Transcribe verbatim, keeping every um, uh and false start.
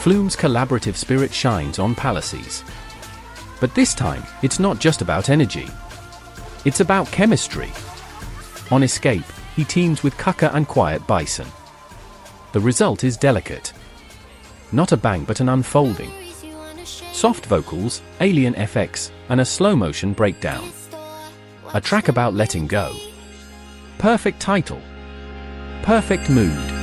Flume's collaborative spirit shines on Palaces. But this time, it's not just about energy. It's about chemistry. On Escape, he teams with Cucker and Quiet Bison. The result is delicate. Not a bang but an unfolding. Soft vocals, alien F X, and a slow-motion breakdown. A track about letting go. Perfect title. Perfect mood.